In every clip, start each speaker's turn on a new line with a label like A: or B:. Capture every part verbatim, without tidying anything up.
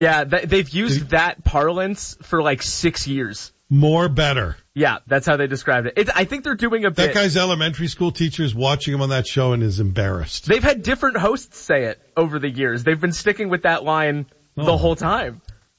A: Yeah, th- they've used that parlance for like six years.
B: More better.
A: Yeah, that's how they described it. it. I think they're doing a bit.
B: That guy's elementary school teacher is watching him on that show and is embarrassed.
A: They've had different hosts say it over the years. They've been sticking with that line oh. the whole time.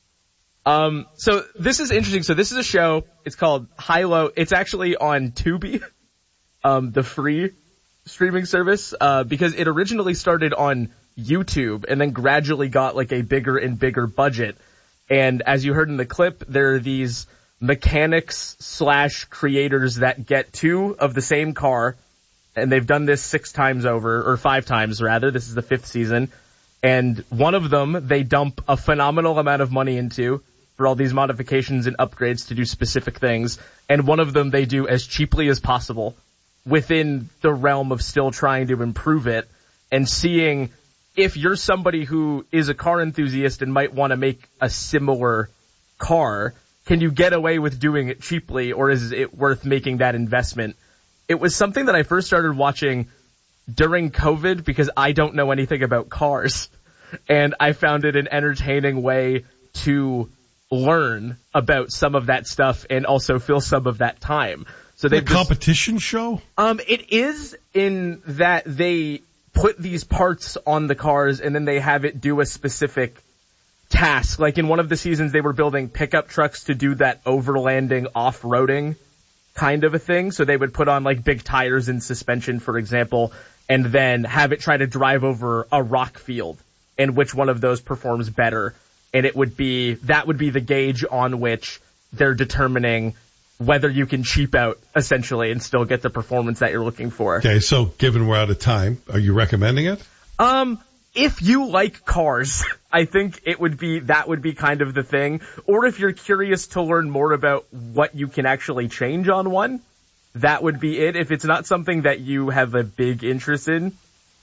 A: Um, so this is interesting. So this is a show. It's called High Low. It's actually on Tubi, um, the free streaming service, uh, because it originally started on YouTube and then gradually got like a bigger and bigger budget. And as you heard in the clip, there are these mechanics slash creators that get two of the same car, and they've done this six times over, or five times rather. This is the fifth season. And one of them they dump a phenomenal amount of money into for all these modifications and upgrades to do specific things. And one of them they do as cheaply as possible within the realm of still trying to improve it, and seeing if you're somebody who is a car enthusiast and might want to make a similar car, can you get away with doing it cheaply, or is it worth making that investment? It was something that I first started watching during COVID because I don't know anything about cars, and I found it an entertaining way to learn about some of that stuff and also fill some of that time. So they
B: a competition show?
A: Um, it is in that they put these parts on the cars and then they have it do a specific task. Like in one of the seasons, they were building pickup trucks to do that overlanding, off-roading kind of a thing. So they would put on like big tires and suspension, for example, and then have it try to drive over a rock field and which one of those performs better. And it would be, that would be the gauge on which they're determining whether you can cheap out, essentially, and still get the performance that you're looking for.
B: Okay, so given we're out of time, are you recommending it?
A: Um, if you like cars, I think it would be, that would be kind of the thing. Or if you're curious to learn more about what you can actually change on one, that would be it. If it's not something that you have a big interest in,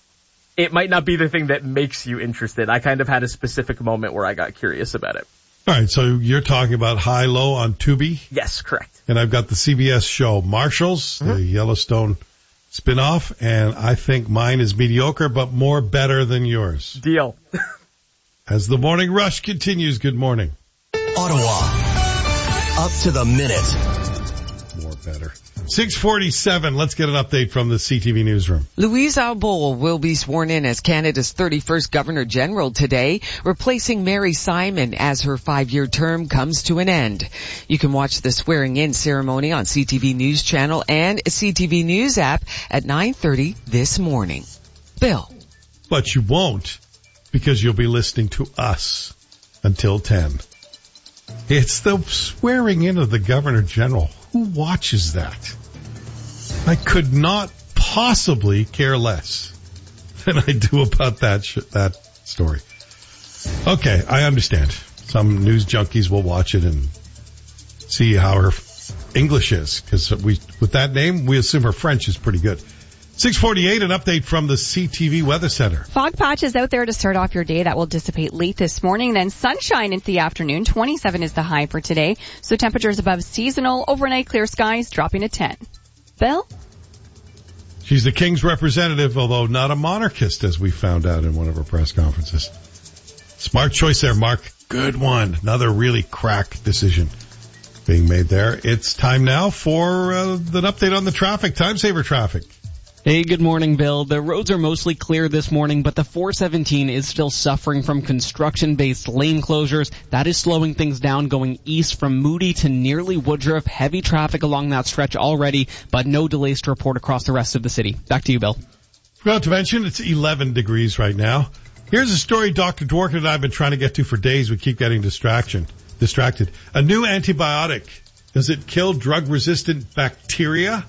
A: it might not be the thing that makes you interested. I kind of had a specific moment where I got curious about it.
B: All right, so you're talking about High Low on Tubi?
A: Yes, correct.
B: And I've got the C B S show Marshalls, mm-hmm. the Yellowstone spinoff, and I think mine is mediocre, but more better than yours.
A: Deal.
B: As the morning rush continues, good morning.
C: Ottawa, up to the minute.
B: More better. six forty-seven, let's get an update from the C T V newsroom.
D: Louise Arbour will be sworn in as Canada's thirty-first Governor-General today, replacing Mary Simon as her five-year term comes to an end. You can watch the swearing-in ceremony on C T V News Channel and C T V News app at nine thirty this morning. Bill.
B: But you won't, because you'll be listening to us until ten. It's the swearing-in of the Governor-General. Who watches that? I could not possibly care less than I do about that sh- that story. Okay, I understand. Some news junkies will watch it and see how her English is, because we, with that name, we assume her French is pretty good. six forty-eight, an update from the C T V Weather Center.
E: Fog patches out there to start off your day. That will dissipate late this morning. Then sunshine into the afternoon. twenty-seven is the high for today. So temperatures above seasonal. Overnight clear skies dropping to ten. Bill?
B: She's the King's representative, although not a monarchist, as we found out in one of her press conferences. Smart choice there, Mark. Good one. Another really crack decision being made there. It's time now for uh, an update on the traffic. Time saver traffic.
F: Hey, good morning, Bill. The roads are mostly clear this morning, but the four seventeen is still suffering from construction-based lane closures. That is slowing things down going east from Moody to nearly Woodruff. Heavy traffic along that stretch already, but no delays to report across the rest of the city. Back to you, Bill.
B: Forgot to mention, it's eleven degrees right now. Here's a story Doctor Dworkin and I have been trying to get to for days. We keep getting distraction, distracted. A new antibiotic. Does it kill drug-resistant bacteria?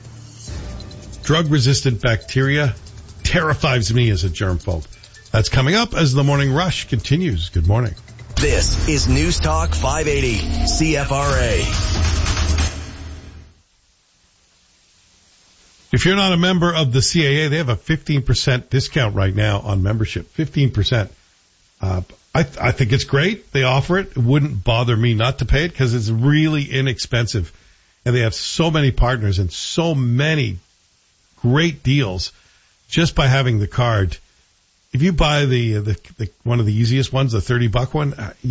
B: Drug-resistant bacteria terrifies me as a germphobe. That's coming up as the morning rush continues. Good morning.
C: This is News Talk five eighty C F R A.
B: If you're not a member of the C A A, they have a fifteen percent discount right now on membership. fifteen percent. Uh, I, I think it's great. They offer it. It wouldn't bother me not to pay it because it's really inexpensive. And they have so many partners and so many great deals just by having the card. if you buy the, the, the one of the easiest ones, the thirty buck one, uh,